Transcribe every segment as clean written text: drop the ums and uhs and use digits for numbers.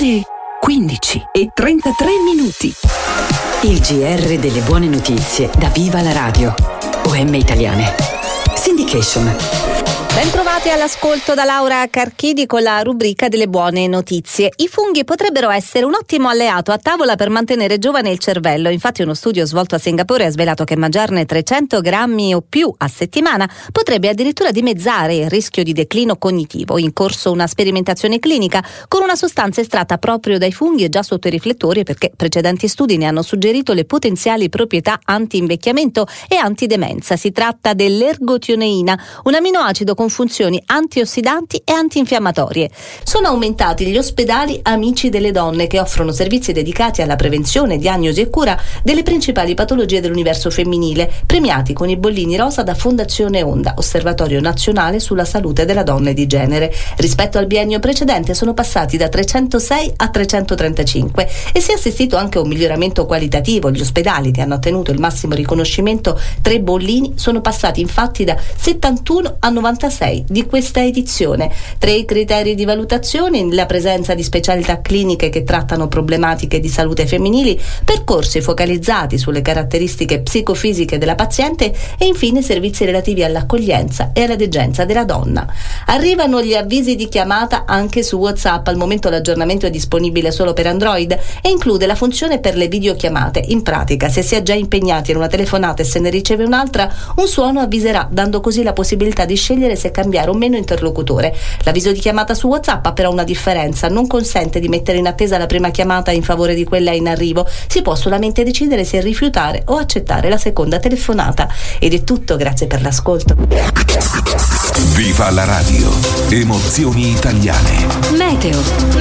le 15:33. Il GR delle buone notizie da Viva la Radio. OM Italiane. Syndication. Bentrovati all'ascolto da Laura Carchidi con la rubrica delle buone notizie. I funghi potrebbero essere un ottimo alleato a tavola per mantenere giovane il cervello. Infatti uno studio svolto a Singapore ha svelato che mangiarne 300 grammi o più a settimana potrebbe addirittura dimezzare il rischio di declino cognitivo. In corso una sperimentazione clinica con una sostanza estratta proprio dai funghi e già sotto i riflettori, perché precedenti studi ne hanno suggerito le potenziali proprietà anti-invecchiamento e antidemenza. Si tratta dell'ergotioneina, un aminoacido con funzioni antiossidanti e antinfiammatorie. Sono aumentati gli ospedali amici delle donne, che offrono servizi dedicati alla prevenzione, diagnosi e cura delle principali patologie dell'universo femminile, premiati con i bollini rosa da Fondazione Onda, Osservatorio Nazionale sulla Salute della Donna e di Genere. Rispetto al biennio precedente sono passati da 306 a 335 e si è assistito anche a un miglioramento qualitativo. Gli ospedali che hanno ottenuto il massimo riconoscimento 3 bollini sono passati infatti da 71 a 96 di questa edizione. 3 criteri di valutazione: la presenza di specialità cliniche che trattano problematiche di salute femminili, percorsi focalizzati sulle caratteristiche psicofisiche della paziente e infine servizi relativi all'accoglienza e alla degenza della donna. Arrivano gli avvisi di chiamata anche su WhatsApp. Al momento l'aggiornamento è disponibile solo per Android e include la funzione per le videochiamate. In pratica, se si è già impegnati in una telefonata e se ne riceve un'altra, un suono avviserà, dando così la possibilità di scegliere se cambiare o meno interlocutore. L'avviso di chiamata su WhatsApp ha però una differenza: non consente di mettere in attesa la prima chiamata in favore di quella in arrivo. Si può solamente decidere se rifiutare o accettare la seconda telefonata. Ed è tutto, grazie per l'ascolto. Viva la radio, emozioni italiane. Meteo.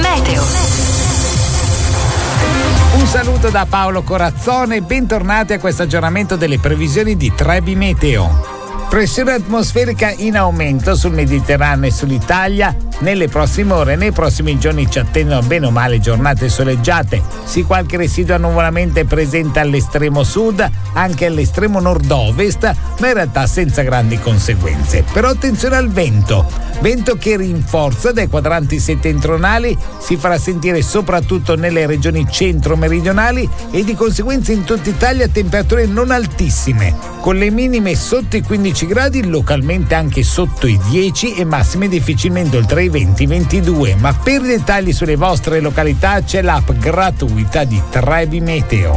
Un saluto da Paolo Corazzone, bentornati a questo aggiornamento delle previsioni di Trebi Meteo. Pressione atmosferica in aumento sul Mediterraneo e sull'Italia. Nelle prossime ore e nei prossimi giorni ci attendono bene o male giornate soleggiate. Sì, qualche residuo annuvolamento è presente all'estremo sud, anche all'estremo nord-ovest, ma in realtà senza grandi conseguenze. Però attenzione al vento che rinforza dai quadranti settentrionali, si farà sentire soprattutto nelle regioni centro-meridionali e di conseguenza in tutta Italia temperature non altissime, con le minime sotto i 15 gradi, localmente anche sotto i 10 e massime difficilmente oltre i 20-22. Ma per dettagli sulle vostre località c'è l'app gratuita di Trebi Meteo.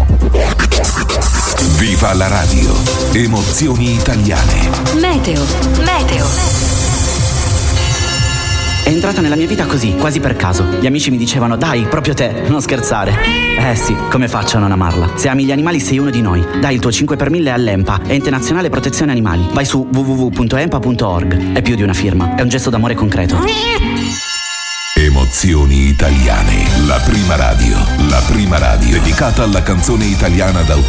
Viva la radio, emozioni italiane. Meteo. È entrata nella mia vita così, quasi per caso. Gli amici mi dicevano: dai, proprio te, non scherzare. Sì, come faccio a non amarla? Se ami gli animali sei uno di noi. Dai il tuo 5 per 1000 all'EMPA, Ente Nazionale Protezione Animali. Vai su www.empa.org. È più di una firma, è un gesto d'amore concreto. Emozioni italiane, la prima radio dedicata alla canzone italiana d'autore.